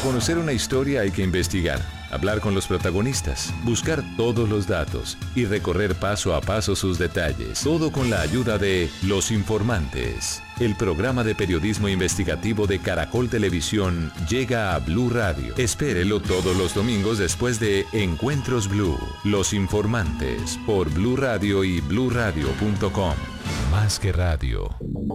conocer una historia hay que investigar, hablar con los protagonistas, buscar todos los datos y recorrer paso a paso sus detalles. Todo con la ayuda de Los Informantes. El programa de periodismo investigativo de Caracol Televisión llega a Blue Radio. Espérelo todos los domingos después de Encuentros Blue. Los Informantes por Blue Radio y bluradio.com. Más que radio.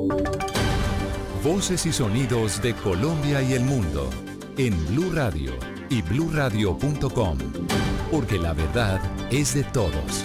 Voces y sonidos de Colombia y el mundo en Blue Radio y bluradio.com, porque la verdad es de todos.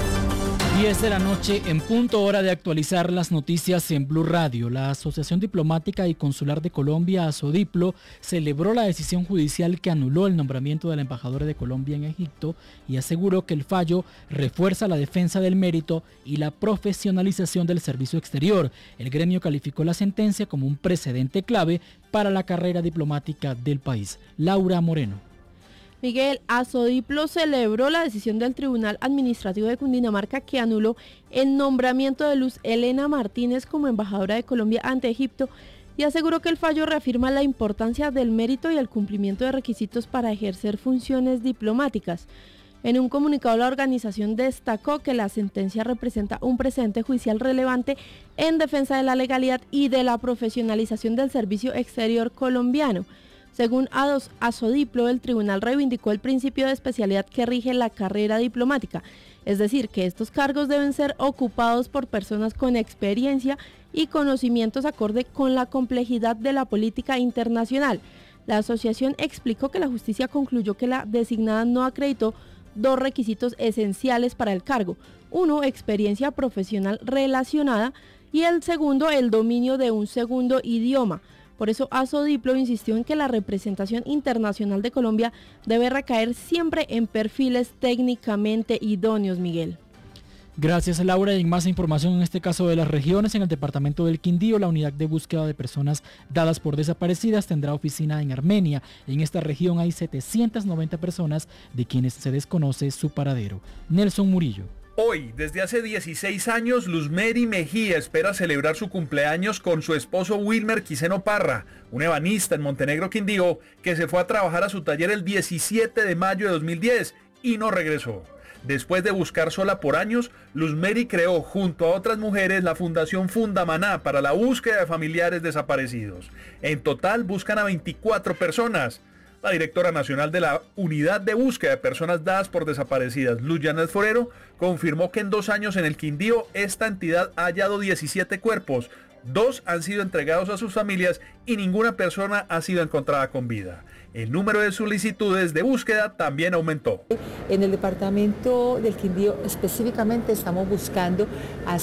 10 de la noche en punto, hora de actualizar las noticias en Blue Radio. La Asociación Diplomática y Consular de Colombia, ASODIPLO, celebró la decisión judicial que anuló el nombramiento de la embajadora de Colombia en Egipto y aseguró que el fallo refuerza la defensa del mérito y la profesionalización del servicio exterior. El gremio calificó la sentencia como un precedente clave para la carrera diplomática del país. Laura Moreno. Miguel, ASODIPLO celebró la decisión del Tribunal Administrativo de Cundinamarca que anuló el nombramiento de Luz Elena Martínez como embajadora de Colombia ante Egipto y aseguró que el fallo reafirma la importancia del mérito y el cumplimiento de requisitos para ejercer funciones diplomáticas. En un comunicado, la organización destacó que la sentencia representa un precedente judicial relevante en defensa de la legalidad y de la profesionalización del servicio exterior colombiano. Según ASODIPLO, el tribunal reivindicó el principio de especialidad que rige la carrera diplomática, es decir, que estos cargos deben ser ocupados por personas con experiencia y conocimientos acorde con la complejidad de la política internacional. La asociación explicó que la justicia concluyó que la designada no acreditó dos requisitos esenciales para el cargo: uno, experiencia profesional relacionada, y el segundo, el dominio de un segundo idioma. Por eso ASODIPLO insistió en que la representación internacional de Colombia debe recaer siempre en perfiles técnicamente idóneos, Miguel. Gracias, Laura. Y en más información, en este caso de las regiones, en el departamento del Quindío, la unidad de búsqueda de personas dadas por desaparecidas tendrá oficina en Armenia. En esta región hay 790 personas de quienes se desconoce su paradero. Nelson Murillo. Hoy, desde hace 16 años, Luzmeri Mejía espera celebrar su cumpleaños con su esposo Wilmer Quiseno Parra, un ebanista en Montenegro, Quindío, que se fue a trabajar a su taller el 17 de mayo de 2010 y no regresó. Después de buscar sola por años, Luzmeri creó junto a otras mujeres la Fundación Fundamaná para la búsqueda de familiares desaparecidos. En total buscan a 24 personas. La directora nacional de la Unidad de Búsqueda de Personas Dadas por Desaparecidas, Luz Janet Forero, confirmó que en 2 años en el Quindío esta entidad ha hallado 17 cuerpos, 2 han sido entregados a sus familias y ninguna persona ha sido encontrada con vida. El número de solicitudes de búsqueda también aumentó. En el departamento del Quindío específicamente estamos buscando a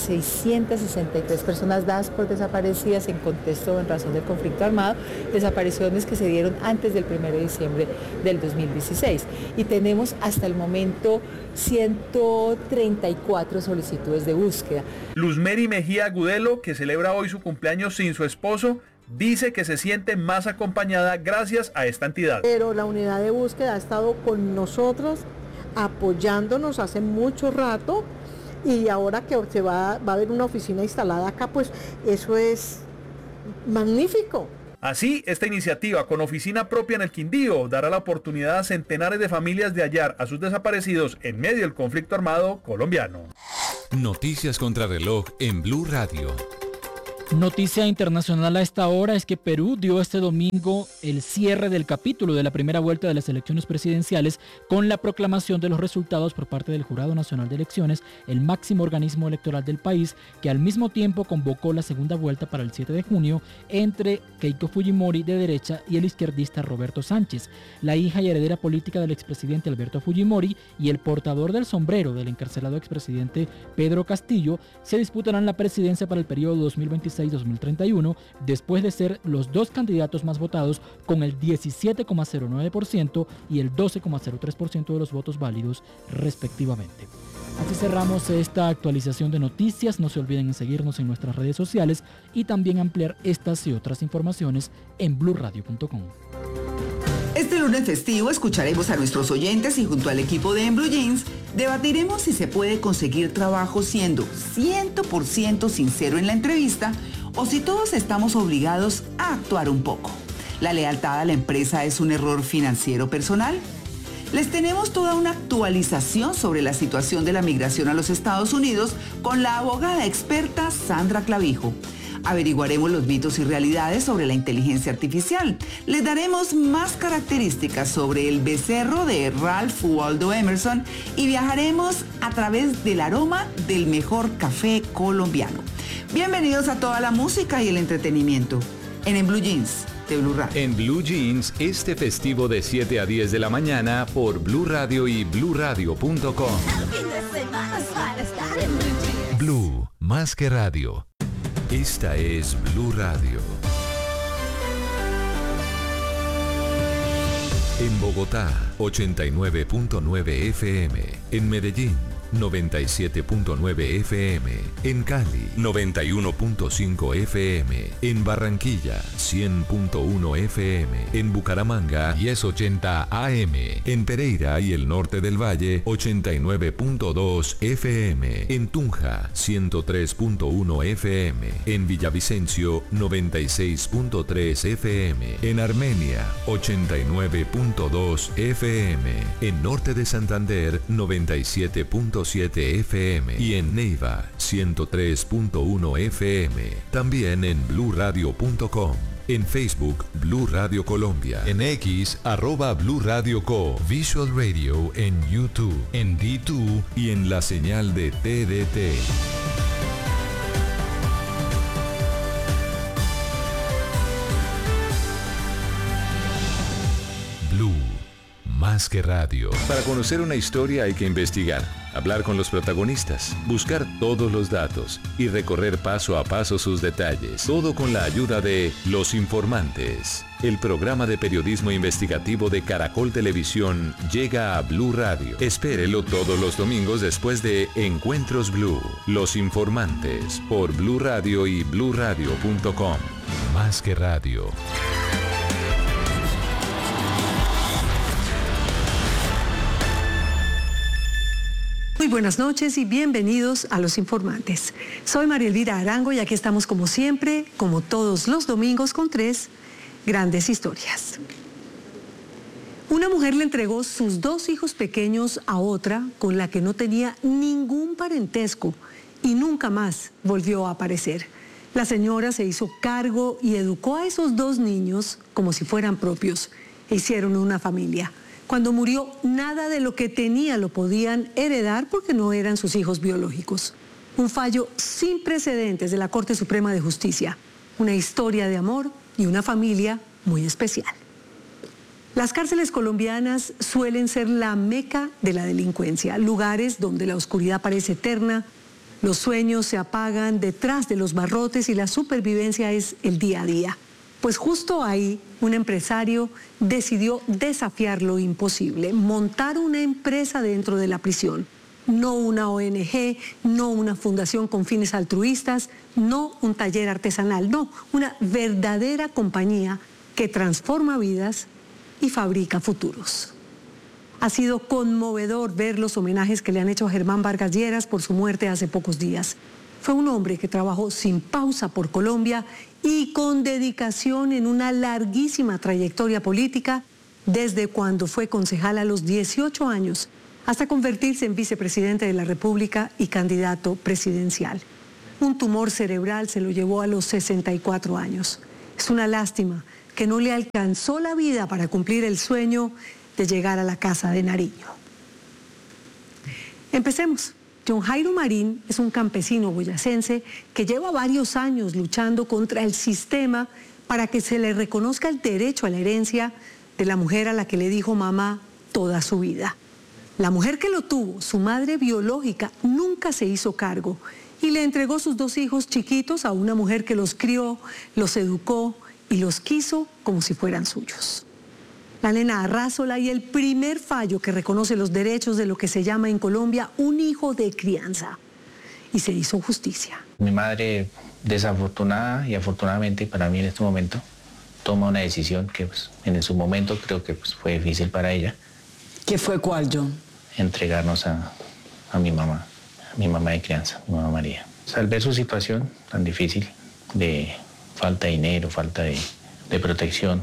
663 personas dadas por desaparecidas en contexto en razón del conflicto armado, desapariciones que se dieron antes del 1 de diciembre del 2016. Y tenemos hasta el momento 134 solicitudes de búsqueda. Luzmeri Mejía Agudelo, que celebra hoy su cumpleaños sin su esposo, dice que se siente más acompañada gracias a esta entidad. Pero la unidad de búsqueda ha estado con nosotros, apoyándonos hace mucho rato, y ahora que se va a haber una oficina instalada acá, pues eso es magnífico. Así, esta iniciativa con oficina propia en el Quindío dará la oportunidad a centenares de familias de hallar a sus desaparecidos en medio del conflicto armado colombiano. Noticias contra reloj en Blue Radio. Noticia internacional a esta hora es que Perú dio este domingo el cierre del capítulo de la primera vuelta de las elecciones presidenciales con la proclamación de los resultados por parte del Jurado Nacional de Elecciones, el máximo organismo electoral del país, que al mismo tiempo convocó la segunda vuelta para el 7 de junio entre Keiko Fujimori de derecha y el izquierdista Roberto Sánchez. La hija y heredera política del expresidente Alberto Fujimori y el portador del sombrero del encarcelado expresidente Pedro Castillo se disputarán la presidencia para el periodo 2026-2031, después de ser los dos candidatos más votados con el 17,09% y el 12,03% de los votos válidos respectivamente. Así cerramos esta actualización de noticias. No se olviden en seguirnos en nuestras redes sociales y también ampliar estas y otras informaciones en bluradio.com. Este lunes festivo escucharemos a nuestros oyentes y junto al equipo de En Blue Jeans debatiremos si se puede conseguir trabajo siendo 100% sincero en la entrevista o si todos estamos obligados a actuar un poco. ¿La lealtad a la empresa es un error financiero personal? Les tenemos toda una actualización sobre la situación de la migración a los Estados Unidos con la abogada experta Sandra Clavijo. Averiguaremos los mitos y realidades sobre la inteligencia artificial. Les daremos más características sobre el becerro de Ralph Waldo Emerson y viajaremos a través del aroma del mejor café colombiano. Bienvenidos a toda la música y el entretenimiento en Blue Jeans de Blue Radio. En Blue Jeans, este festivo de 7 a 10 de la mañana por Blue Radio y bluradio.com. Blue, más que radio. Esta es Blue Radio. En Bogotá, 89.9 FM. En Medellín, 97.9 FM. En Cali, 91.5 FM. En Barranquilla, 100.1 FM. En Bucaramanga, 1080 AM. En Pereira y el norte del Valle, 89.2 FM. En Tunja, 103.1 FM. En Villavicencio, 96.3 FM. En Armenia, 89.2 FM. En norte de Santander, 97.7 FM y en Neiva 103.1 FM. También en bluradio.com. En Facebook, Blue Radio Colombia. En X, @Blue Radio Co. Visual Radio en YouTube, en D2 y en la señal de TDT. Blue, más que radio. Para conocer una historia hay que investigar, hablar con los protagonistas, buscar todos los datos y recorrer paso a paso sus detalles. Todo con la ayuda de Los Informantes. El programa de periodismo investigativo de Caracol Televisión llega a Blue Radio. Espérelo todos los domingos después de Encuentros Blue. Los Informantes por Blue Radio y bluradio.com. Más que radio. Muy buenas noches y bienvenidos a Los Informantes. Soy María Elvira Arango y aquí estamos como siempre, como todos los domingos, con 3 grandes historias. Una mujer le entregó sus 2 hijos pequeños a otra con la que no tenía ningún parentesco y nunca más volvió a aparecer. La señora se hizo cargo y educó a esos 2 niños como si fueran propios e hicieron una familia. Cuando murió, nada de lo que tenía lo podían heredar porque no eran sus hijos biológicos. Un fallo sin precedentes de la Corte Suprema de Justicia. Una historia de amor y una familia muy especial. Las cárceles colombianas suelen ser la meca de la delincuencia, lugares donde la oscuridad parece eterna, los sueños se apagan detrás de los barrotes y la supervivencia es el día a día. Pues justo ahí, un empresario decidió desafiar lo imposible, montar una empresa dentro de la prisión. No una ONG, no una fundación con fines altruistas, no un taller artesanal, no, una verdadera compañía que transforma vidas y fabrica futuros. Ha sido conmovedor ver los homenajes que le han hecho a Germán Vargas Lleras por su muerte hace pocos días. Fue un hombre que trabajó sin pausa por Colombia y con dedicación en una larguísima trayectoria política, desde cuando fue concejal a los 18 años hasta convertirse en vicepresidente de la República y candidato presidencial. Un tumor cerebral se lo llevó a los 64 años. Es una lástima que no le alcanzó la vida para cumplir el sueño de llegar a la Casa de Nariño. Empecemos. John Jairo Marín es un campesino boyacense que lleva varios años luchando contra el sistema para que se le reconozca el derecho a la herencia de la mujer a la que le dijo mamá toda su vida. La mujer que lo tuvo, su madre biológica, nunca se hizo cargo y le entregó sus 2 hijos chiquitos a una mujer que los crió, los educó y los quiso como si fueran suyos. La nena Arrázola y el primer fallo que reconoce los derechos de lo que se llama en Colombia un hijo de crianza. Y se hizo justicia. Mi madre, desafortunada y afortunadamente para mí en este momento, toma una decisión que en su momento creo que fue difícil para ella. ¿Qué fue cuál, John? Entregarnos a mi mamá de crianza, mi mamá María. Al ver su situación tan difícil de falta de dinero, falta de protección,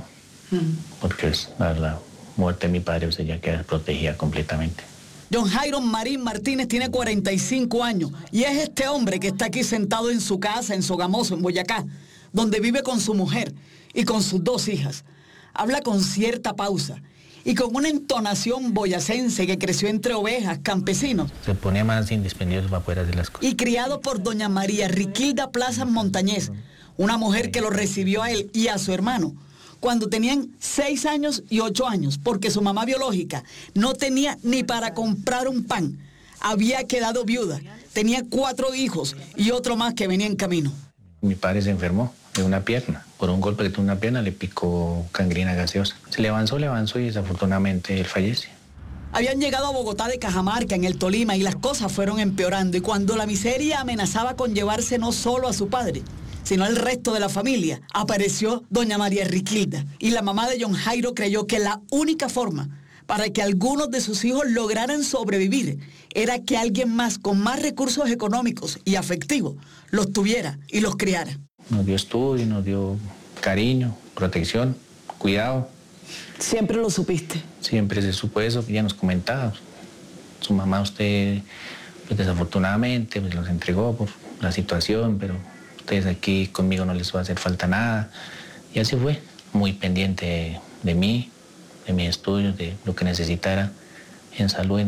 porque la muerte de mi padre ya queda protegida completamente. John Jairo Marín Martínez tiene 45 años y es este hombre que está aquí sentado en su casa en Sogamoso, en Boyacá, donde vive con su mujer y con sus 2 hijas. Habla con cierta pausa y con una entonación boyacense que creció entre ovejas, campesinos. Se ponía más indispendioso para poder hacer las cosas. Y criado por doña María Riquilda Plazas Montañez, una mujer que lo recibió a él y a su hermano cuando tenían 6 años y 8 años, porque su mamá biológica no tenía ni para comprar un pan. Había quedado viuda, tenía 4 hijos y otro más que venía en camino. Mi padre se enfermó de una pierna. Por un golpe que tuvo una pierna le picó gangrena gaseosa. Se le avanzó y desafortunadamente él fallece. Habían llegado a Bogotá de Cajamarca, en el Tolima, y las cosas fueron empeorando. Y cuando la miseria amenazaba con llevarse no solo a su padre, sino al resto de la familia, apareció doña María Riquilda. Y la mamá de John Jairo creyó que la única forma para que algunos de sus hijos lograran sobrevivir era que alguien más con más recursos económicos y afectivos los tuviera y los criara. Nos dio estudio, nos dio cariño, protección, cuidado. ¿Siempre lo supiste? Siempre se supo eso, ella nos comentaba. Su mamá, usted, pues desafortunadamente, pues los entregó por la situación, pero ustedes aquí conmigo no les va a hacer falta nada. Y así fue, muy pendiente de mí, de mis estudios, de lo que necesitara en salud,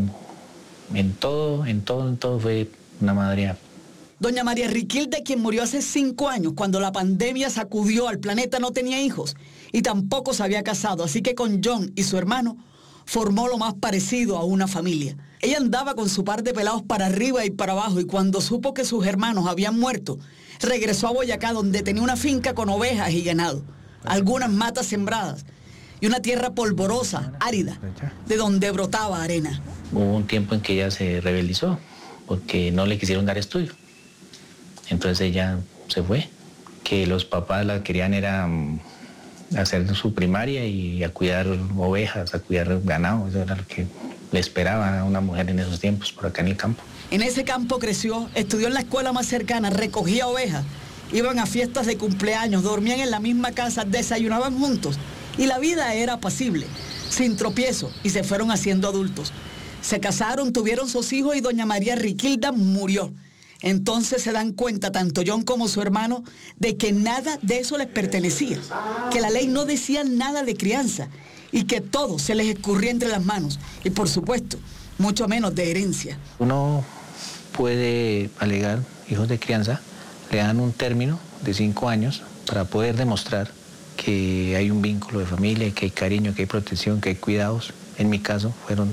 en todo fue una madre. Doña María Riquilda, quien murió hace 5 años cuando la pandemia sacudió al planeta, no tenía hijos y tampoco se había casado, así que con John y su hermano formó lo más parecido a una familia. Ella andaba con su par de pelados para arriba y para abajo y cuando supo que sus hermanos habían muerto, regresó a Boyacá, donde tenía una finca con ovejas y ganado, algunas matas sembradas y una tierra polvorosa, árida, de donde brotaba arena. Hubo un tiempo en que ella se rebelizó porque no le quisieron dar estudio. Entonces ella se fue, que los papás la querían era hacer su primaria y a cuidar ovejas, a cuidar ganado. Eso era lo que le esperaba a una mujer en esos tiempos, por acá en el campo. En ese campo creció, estudió en la escuela más cercana, recogía ovejas, iban a fiestas de cumpleaños, dormían en la misma casa, desayunaban juntos y la vida era apacible, sin tropiezo, y se fueron haciendo adultos. Se casaron, tuvieron sus hijos y doña María Riquilda murió. Entonces se dan cuenta, tanto John como su hermano, de que nada de eso les pertenecía, que la ley no decía nada de crianza y que todo se les escurría entre las manos y, por supuesto, mucho menos de herencia. Uno puede alegar hijos de crianza, le dan un término de 5 años para poder demostrar que hay un vínculo de familia, que hay cariño, que hay protección, que hay cuidados. En mi caso fueron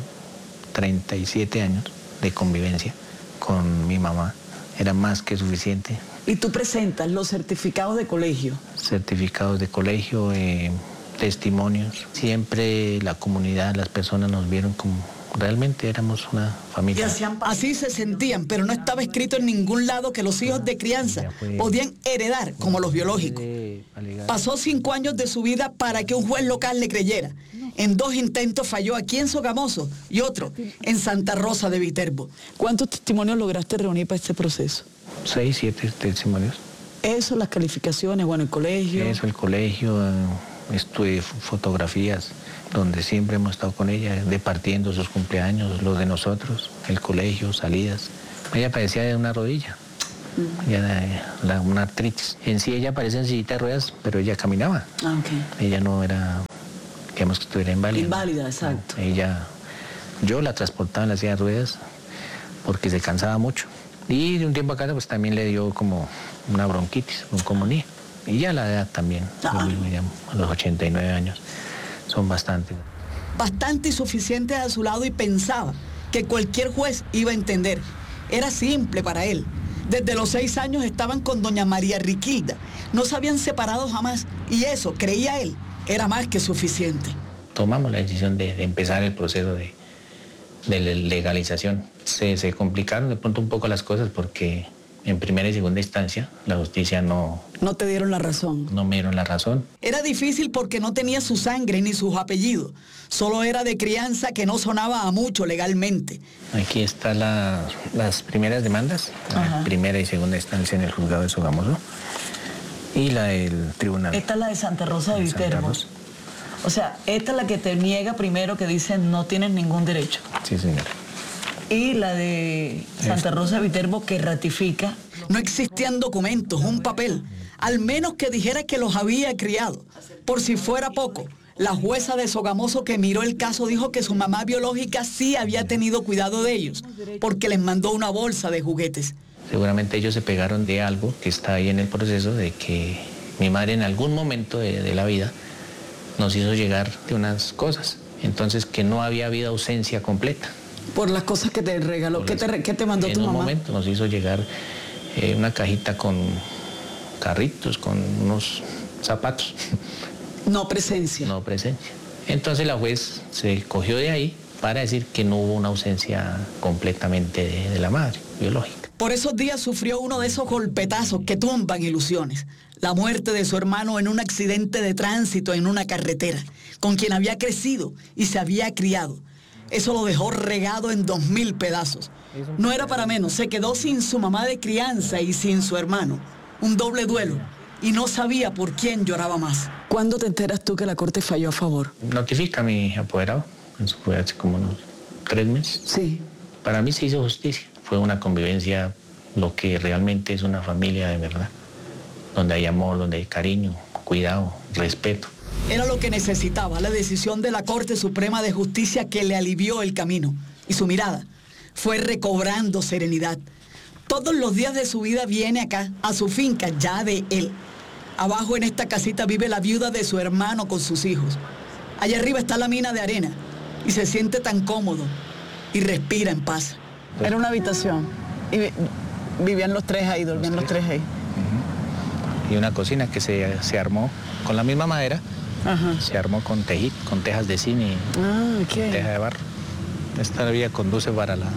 37 años de convivencia con mi mamá. Era más que suficiente. ¿Y tú presentas los certificados de colegio? Certificados de colegio, testimonios. Siempre la comunidad, las personas nos vieron como realmente éramos una familia. Así se sentían, pero no estaba escrito en ningún lado que los hijos de crianza podían heredar como los biológicos. Pasó 5 años de su vida para que un juez local le creyera. En 2 intentos falló aquí en Sogamoso y otro en Santa Rosa de Viterbo. ¿Cuántos testimonios lograste reunir para este proceso? 6, 7 testimonios. Eso, las calificaciones, bueno, el colegio. Eso, el colegio, estudié fotografías, donde siempre hemos estado con ella, departiendo sus cumpleaños, los de nosotros, el colegio, salidas. Ella padecía de una rodilla, una artritis. En sí ella parece en sillita de ruedas, pero ella caminaba. Ah, ok. Ella no era, digamos que estuviera inválida. Inválida, exacto. Yo la transportaba en la silla de ruedas porque se cansaba mucho. Y de un tiempo acá pues también le dio como una bronquitis, un pulmonía. Y ya la edad también, a los 89 años, son bastantes. Bastante y suficiente a su lado y pensaba que cualquier juez iba a entender. Era simple para él. Desde los 6 años estaban con doña María Riquilda. No se habían separado jamás y eso, creía él, era más que suficiente. Tomamos la decisión de empezar el proceso de legalización. Se complicaron de pronto un poco las cosas porque en primera y segunda instancia la justicia no te dieron la razón. No me dieron la razón. Era difícil porque no tenía su sangre ni sus apellidos. Solo era de crianza que no sonaba a mucho legalmente. Aquí están las primeras demandas, la primera y segunda instancia en el juzgado de Sogamoso y la del tribunal. Esta es la de Santa Rosa de Viterbo. O sea, esta es la que te niega primero, que dice no tienes ningún derecho. Sí, señora. Y la de Santa Rosa de Viterbo, que ratifica. No existían documentos, un papel, al menos que dijera que los había criado. Por si fuera poco, la jueza de Sogamoso que miró el caso dijo que su mamá biológica sí había tenido cuidado de ellos, porque les mandó una bolsa de juguetes. Seguramente ellos se pegaron de algo que está ahí en el proceso, de que mi madre en algún momento de la vida nos hizo llegar de unas cosas. Entonces, que no había habido ausencia completa. Por las cosas que te regaló, ¿qué te mandó tu mamá? En un momento nos hizo llegar una cajita con carritos, con unos zapatos. No presencia. No presencia. Entonces la juez se cogió de ahí para decir que no hubo una ausencia completamente de la madre biológica. Por esos días sufrió uno de esos golpetazos que tumban ilusiones. La muerte de su hermano en un accidente de tránsito en una carretera, con quien había crecido y se había criado. Eso lo dejó regado en 2000 pedazos. No era para menos, se quedó sin su mamá de crianza y sin su hermano. Un doble duelo. Y no sabía por quién lloraba más. ¿Cuándo te enteras tú que la corte falló a favor? Notifica a mi apoderado, eso fue hace como unos 3 meses. Sí. Para mí se hizo justicia. Fue una convivencia, lo que realmente es una familia de verdad. Donde hay amor, donde hay cariño, cuidado, respeto. Era lo que necesitaba, la decisión de la Corte Suprema de Justicia que le alivió el camino. Y su mirada fue recobrando serenidad. Todos los días de su vida viene acá, a su finca, ya de él. Abajo en esta casita vive la viuda de su hermano con sus hijos. Allá arriba está la mina de arena y se siente tan cómodo y respira en paz. Era una habitación y vivían los tres ahí, dormían los tres ahí. Y una cocina que se armó con la misma madera. Ajá. Se armó con tejas de zinc y teja de barro. Esta vía conduce para la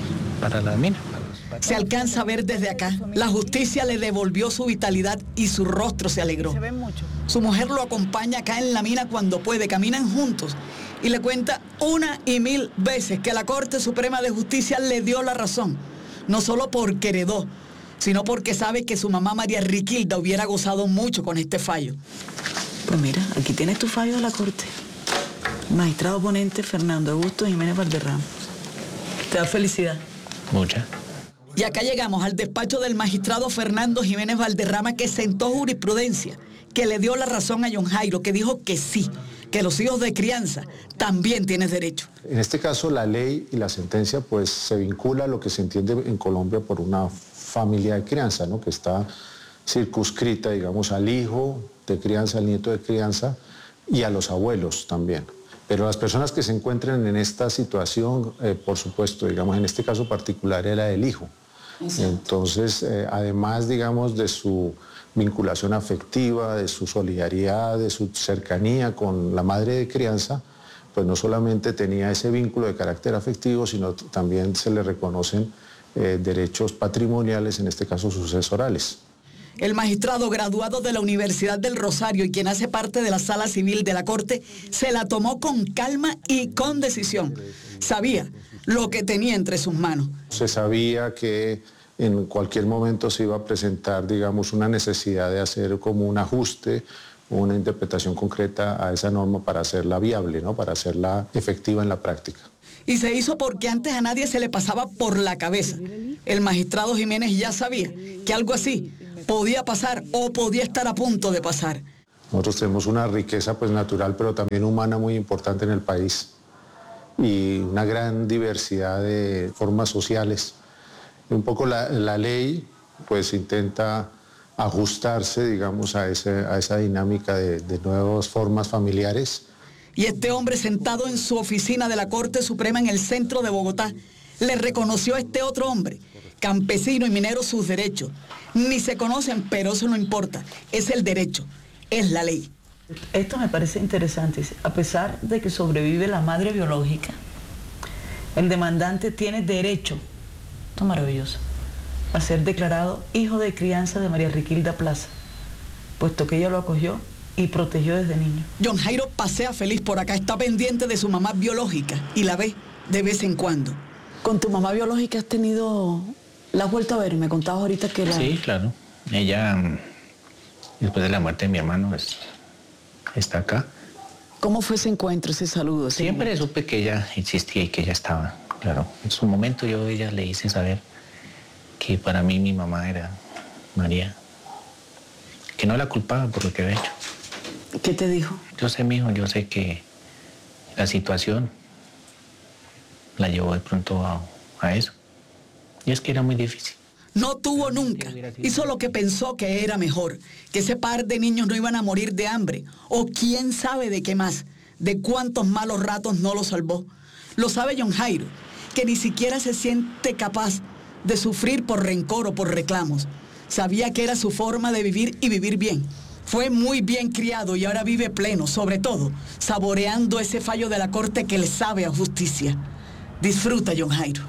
mina. Se alcanza a ver desde acá. La justicia le devolvió su vitalidad y su rostro se alegró. Su mujer lo acompaña acá en la mina cuando puede, caminan juntos y le cuenta 1,000 veces que la Corte Suprema de Justicia le dio la razón, no solo porque heredó, sino porque sabe que su mamá María Riquilda hubiera gozado mucho con este fallo. Pues mira, aquí tienes tu fallo de la Corte. Magistrado ponente Fernando Augusto Jiménez Valderrama. Te da felicidad. Mucha. Y acá llegamos al despacho del magistrado Fernando Jiménez Valderrama, que sentó jurisprudencia, que le dio la razón a John Jairo, que dijo que sí, que los hijos de crianza también tienen derecho. En este caso, la ley y la sentencia pues se vincula a lo que se entiende en Colombia por una familia de crianza, ¿no? Que está circunscrita, digamos, al hijo de crianza, al nieto de crianza y a los abuelos también. Pero las personas que se encuentran en esta situación, por supuesto, digamos, en este caso particular era el hijo. Entonces, además, digamos, de su vinculación afectiva, de su solidaridad, de su cercanía con la madre de crianza, pues no solamente tenía ese vínculo de carácter afectivo, sino también se le reconocen derechos patrimoniales, en este caso sucesorales. El magistrado graduado de la Universidad del Rosario y quien hace parte de la Sala Civil de la Corte, se la tomó con calma y con decisión. Sabía lo que tenía entre sus manos. Se sabía que en cualquier momento se iba a presentar, digamos, una necesidad de hacer como un ajuste, una interpretación concreta a esa norma para hacerla viable, ¿no? Para hacerla efectiva en la práctica. Y se hizo porque antes a nadie se le pasaba por la cabeza. El magistrado Jiménez ya sabía que algo así podía pasar o podía estar a punto de pasar. Nosotros tenemos una riqueza pues natural, pero también humana muy importante en el país y una gran diversidad de formas sociales. Un poco la ley pues intenta ajustarse, digamos, a esa dinámica de nuevas formas familiares. Y este hombre sentado en su oficina de la Corte Suprema en el centro de Bogotá le reconoció a este otro hombre, campesino y minero, sus derechos. Ni se conocen, pero eso no importa. Es el derecho, es la ley. Esto me parece interesante. A pesar de que sobrevive la madre biológica, el demandante tiene derecho, esto es maravilloso, a ser declarado hijo de crianza de María Riquilda Plaza, puesto que ella lo acogió y protegió desde niño. John Jairo pasea feliz por acá, está pendiente de su mamá biológica y la ve de vez en cuando. ¿Con tu mamá biológica has tenido... ¿La has vuelto a ver? Me contabas ahorita que la... Sí, claro. Ella, después de la muerte de mi hermano, está acá. ¿Cómo fue ese encuentro, ese saludo? Siempre supe que ella existía y que ella estaba, claro. En su momento yo a ella le hice saber que para mí mi mamá era María, que no la culpaba por lo que había hecho. ¿Qué te dijo? Yo sé, mijo, yo sé que la situación la llevó de pronto a eso. Y es que era muy difícil. No tuvo nunca. Hizo lo que pensó que era mejor. Que ese par de niños no iban a morir de hambre. O quién sabe de qué más. De cuántos malos ratos no lo salvó. Lo sabe John Jairo, que ni siquiera se siente capaz de sufrir por rencor o por reclamos. Sabía que era su forma de vivir y vivir bien. Fue muy bien criado y ahora vive pleno, sobre todo, saboreando ese fallo de la corte que le sabe a justicia. Disfruta, John Jairo.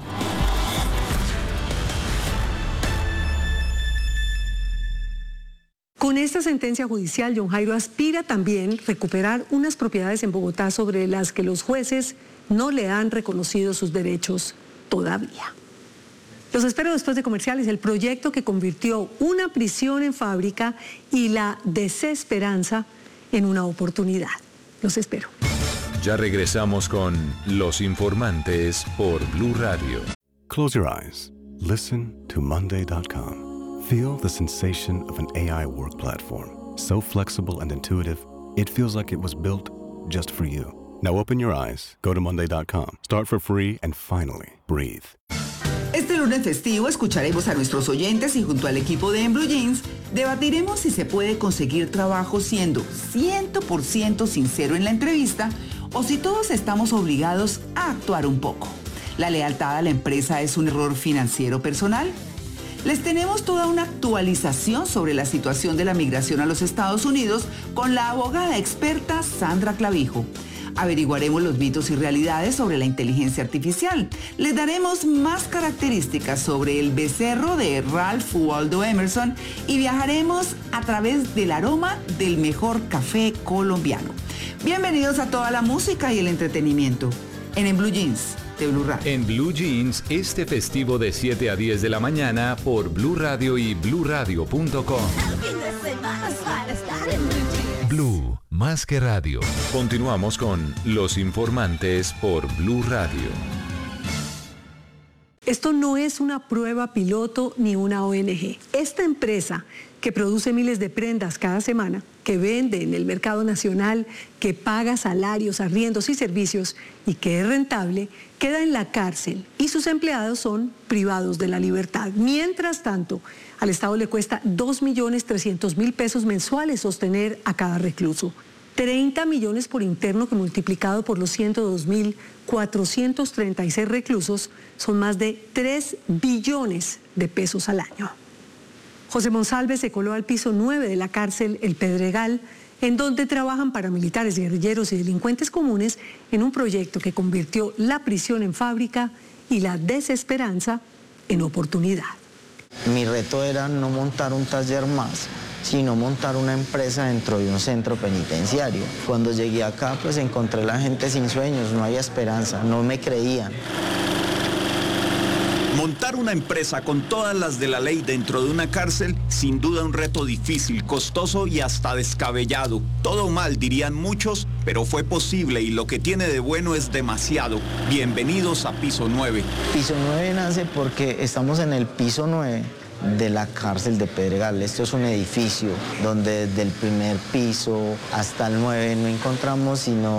Con esta sentencia judicial, John Jairo aspira también recuperar unas propiedades en Bogotá sobre las que los jueces no le han reconocido sus derechos todavía. Los espero después de comerciales. El proyecto que convirtió una prisión en fábrica y la desesperanza en una oportunidad. Los espero. Ya regresamos con Los Informantes por Blue Radio. Close your eyes. Listen to Monday.com. Feel the sensation of an AI work platform. So flexible and intuitive, it feels like it was built just for you. Now open your eyes, go to Monday.com, start for free, and finally, breathe. Este lunes festivo escucharemos a nuestros oyentes y junto al equipo de En Blue Jeans debatiremos si se puede conseguir trabajo siendo 100% sincero en la entrevista o si todos estamos obligados a actuar un poco. ¿La lealtad a la empresa es un error financiero personal? Les tenemos toda una actualización sobre la situación de la migración a los Estados Unidos con la abogada experta Sandra Clavijo. Averiguaremos los mitos y realidades sobre la inteligencia artificial. Les daremos más características sobre el becerro de Ralph Waldo Emerson y viajaremos a través del aroma del mejor café colombiano. Bienvenidos a toda la música y el entretenimiento en Blue Jeans de Blue Radio. En Blue Jeans, este festivo de 7 a 10 de la mañana por Blue Radio y BlueRadio.com. Blue, más que radio. Continuamos con Los Informantes por Blue Radio. Esto no es una prueba piloto ni una ONG. Esta empresa que produce miles de prendas cada semana, que vende en el mercado nacional, que paga salarios, arriendos y servicios y que es rentable, queda en la cárcel y sus empleados son privados de la libertad. Mientras tanto, al Estado le cuesta 2.300.000 pesos mensuales sostener a cada recluso. 30 millones por interno que multiplicado por los 102.436 reclusos son más de 3 billones de pesos al año. José Monsalve se coló al piso 9 de la cárcel El Pedregal, en donde trabajan paramilitares, guerrilleros y delincuentes comunes en un proyecto que convirtió la prisión en fábrica y la desesperanza en oportunidad. Mi reto era no montar un taller más, sino montar una empresa dentro de un centro penitenciario. Cuando llegué acá, pues encontré a la gente sin sueños, no había esperanza, no me creían. Montar una empresa con todas las de la ley dentro de una cárcel, sin duda un reto difícil, costoso y hasta descabellado. Todo mal, dirían muchos, pero fue posible y lo que tiene de bueno es demasiado. Bienvenidos a Piso 9. Piso 9 nace porque estamos en el piso 9 de la cárcel de Pedregal. Esto es un edificio donde desde el primer piso hasta el 9 no encontramos sino